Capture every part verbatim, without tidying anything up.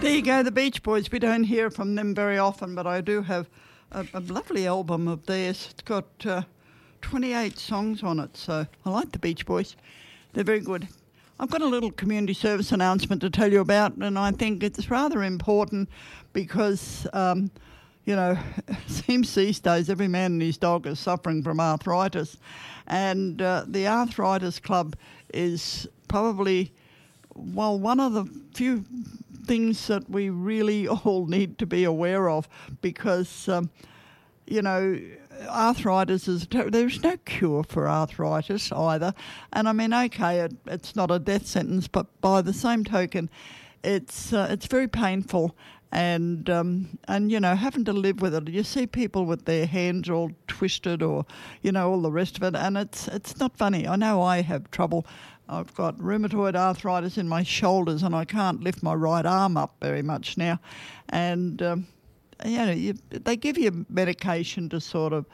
There you go, the Beach Boys. We don't hear from them very often, but I do have a, a lovely album of theirs. It's got uh, twenty-eight songs on it, so I like the Beach Boys. They're very good. I've got a little community service announcement to tell you about, and I think it's rather important because, um, you know, it seems these days every man and his dog is suffering from arthritis, and uh, the Arthritis Club is probably, well, one of the few things that we really all need to be aware of because, um, you know, arthritis is, there's no cure for arthritis either. And I mean, okay, it, it's not a death sentence, but by the same token, it's uh, it's very painful and, um, and, you know, having to live with it. You see people with their hands all twisted or, you know, all the rest of it, and it's it's not funny. I know I have trouble. I've got rheumatoid arthritis in my shoulders and I can't lift my right arm up very much now. And, um, you know, you, they give you medication to sort of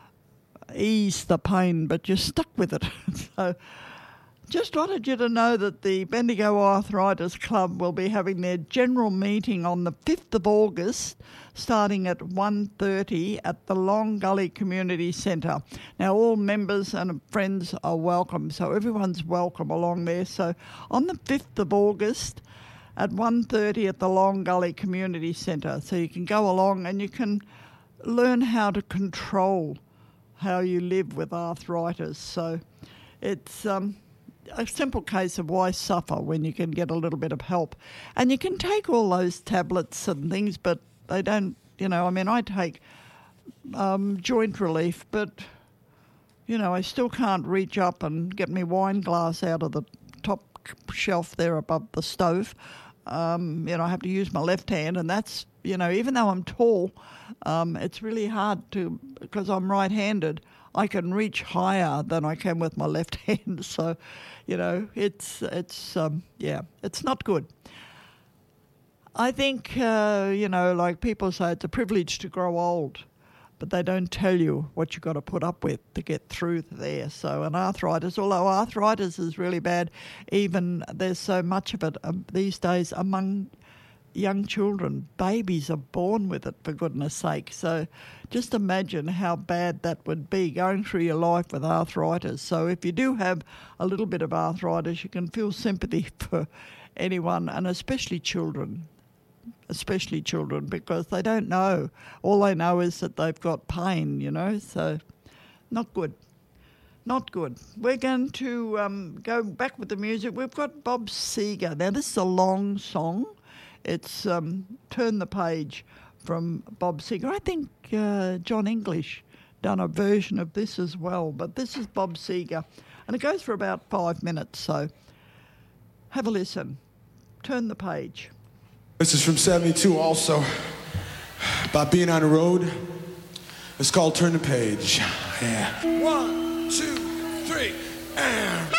ease the pain, but you're stuck with it. So just wanted you to know that the Bendigo Arthritis Club will be having their general meeting on the fifth of August, starting at one thirty at the Long Gully Community Centre. Now, all members and friends are welcome, so everyone's welcome along there. So on the fifth of August at one thirty at the Long Gully Community Centre, so you can go along and you can learn how to control how you live with arthritis. So it's um, a simple case of why suffer when you can get a little bit of help. And you can take all those tablets and things, but they don't, you know, I mean, I take um, joint relief, but, you know, I still can't reach up and get my wine glass out of the top shelf there above the stove. Um, you know, I have to use my left hand, and that's, you know, even though I'm tall, um, it's really hard to, because I'm right-handed, I can reach higher than I can with my left hand. So, you know, it's, it's um, yeah, it's not good. I think, uh, you know, like people say, it's a privilege to grow old, but they don't tell you what you've got to put up with to get through there. So, and arthritis, although arthritis is really bad, even there's so much of it um, these days among young children. Babies are born with it, for goodness sake. So just imagine how bad that would be going through your life with arthritis. So if you do have a little bit of arthritis, you can feel sympathy for anyone, and especially children. especially children, because they don't know. All they know is that they've got pain, you know, so not good. Not good. We're going to um, go back with the music. We've got Bob Seger. Now, this is a long song. It's um, Turn the Page from Bob Seger. I think uh, John English done a version of this as well, but this is Bob Seger, and it goes for about five minutes, so have a listen. Turn the Page. This is from seventy-two also, about being on the road. It's called Turn the Page. Yeah. One, two, three, and...